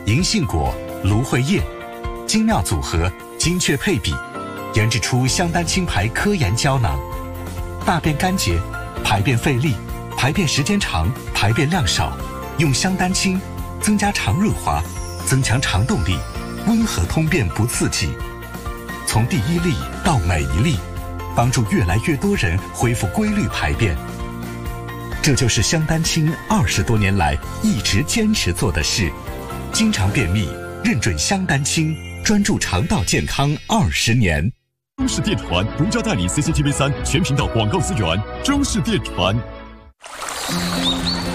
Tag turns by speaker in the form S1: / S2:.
S1: 银杏果、芦荟叶，精妙组合，精确配比，研制出香丹青牌科研胶囊，大便干结，排便费力，排便时间长，排便量少，用香丹青增加肠润滑，增强肠动力，温和通便不刺激。从第一粒到每一粒，帮助越来越多人恢复规律排便。这就是香丹青20多年来一直坚持做的事。经常便秘，认准香丹青，专注肠道健康20年。
S2: 中式电传独家代理 CCTV3 全频道广告资源。中式电传。